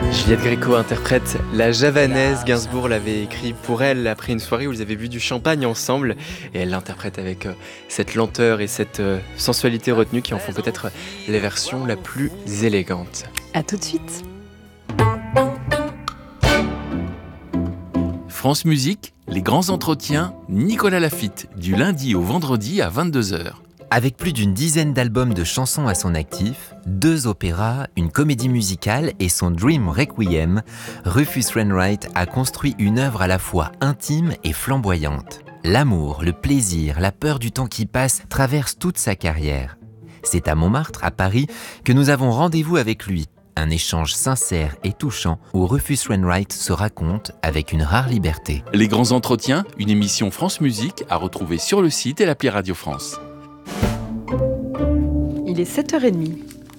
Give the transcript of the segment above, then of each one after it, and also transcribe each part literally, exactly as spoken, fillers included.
Juliette Gréco interprète La Javanaise. Gainsbourg l'avait écrit pour elle après une soirée où ils avaient bu du champagne ensemble. Et elle l'interprète avec euh, cette lenteur et cette euh, sensualité retenue qui en font peut-être la version la plus élégante. A tout de suite. France Musique, les grands entretiens, Nicolas Laffitte, du lundi au vendredi à vingt-deux heures. Avec plus d'une dizaine d'albums de chansons à son actif, deux opéras, une comédie musicale et son Dream Requiem, Rufus Wainwright a construit une œuvre à la fois intime et flamboyante. L'amour, le plaisir, la peur du temps qui passe traversent toute sa carrière. C'est à Montmartre, à Paris, que nous avons rendez-vous avec lui. Un échange sincère et touchant où Rufus Wainwright se raconte avec une rare liberté. Les grands entretiens, une émission France Musique à retrouver sur le site et l'appli Radio France. Il est sept heures trente.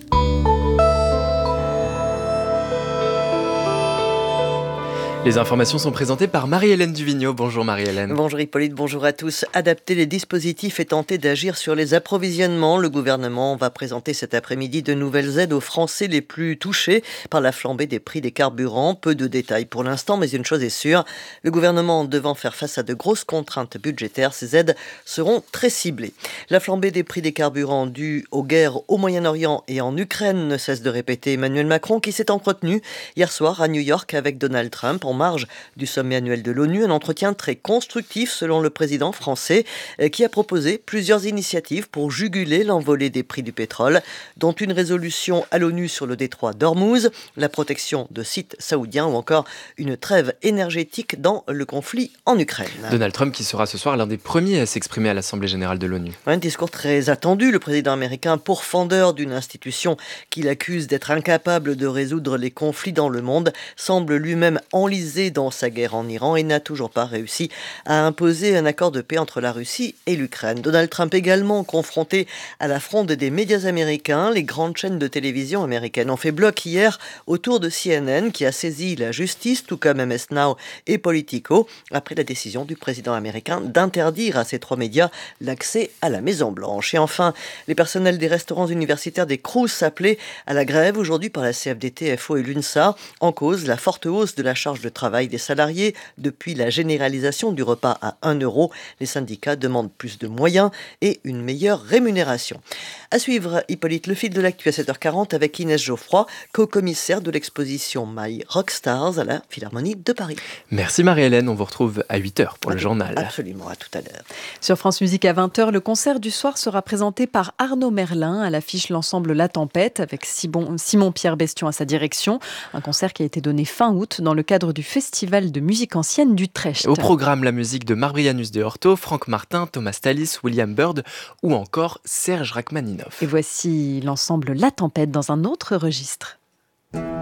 Les informations sont présentées par Marie-Hélène Duvigneau. Bonjour Marie-Hélène. Bonjour Hippolyte, bonjour à tous. Adapter les dispositifs et tenter d'agir sur les approvisionnements. Le gouvernement va présenter cet après-midi de nouvelles aides aux Français les plus touchés par la flambée des prix des carburants. Peu de détails pour l'instant, mais une chose est sûre, le gouvernement devant faire face à de grosses contraintes budgétaires, ces aides seront très ciblées. La flambée des prix des carburants due aux guerres au Moyen-Orient et en Ukraine ne cesse de répéter Emmanuel Macron qui s'est entretenu hier soir à New York avec Donald Trump en marge du sommet annuel de l'ONU, un entretien très constructif selon le président français qui a proposé plusieurs initiatives pour juguler l'envolée des prix du pétrole, dont une résolution à l'ONU sur le détroit d'Ormuz, la protection de sites saoudiens ou encore une trêve énergétique dans le conflit en Ukraine. Donald Trump qui sera ce soir l'un des premiers à s'exprimer à l'Assemblée générale de l'ONU. Un discours très attendu, le président américain pourfendeur d'une institution qu'il accuse d'être incapable de résoudre les conflits dans le monde, semble lui-même enlisé dans sa guerre en Iran et n'a toujours pas réussi à imposer un accord de paix entre la Russie et l'Ukraine. Donald Trump également confronté à la fronde des médias américains. Les grandes chaînes de télévision américaines ont fait bloc hier autour de C N N qui a saisi la justice, tout comme M S Now et Politico, après la décision du président américain d'interdire à ces trois médias l'accès à la Maison-Blanche. Et enfin, les personnels des restaurants universitaires des Crous appelés à la grève aujourd'hui par la C F D T, F O et l'UNSA, en cause la forte hausse de la charge de travail des salariés depuis la généralisation du repas à un euro. Les syndicats demandent plus de moyens et une meilleure rémunération. À suivre, Hippolyte, le fil de l'actu à sept heures quarante avec Inès Geoffroy, co-commissaire de l'exposition My Rockstars à la Philharmonie de Paris. Merci Marie-Hélène, on vous retrouve à huit heures pour le journal. Absolument, à tout à l'heure. Sur France Musique à vingt heures, le concert du soir sera présenté par Arnaud Merlin. À l'affiche, l'ensemble La Tempête avec Simon-Pierre Bestion à sa direction. Un concert qui a été donné fin août dans le cadre du Festival de musique ancienne d'Utrecht. Au programme, la musique de Marbrianus de Horto, Franck Martin, Thomas Tallis, William Byrd ou encore Serge Rachmaninoff. Et voici l'ensemble La Tempête dans un autre registre.